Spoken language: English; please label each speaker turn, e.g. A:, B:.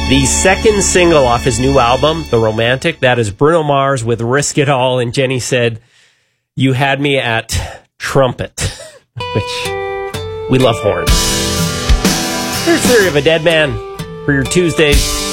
A: The second single off his new album, The Romantic, that is Bruno Mars with Risk It All. And Jenny said, you had me at trumpet, which we love horns. Here's Theory of a Dead Man for your Tuesdays.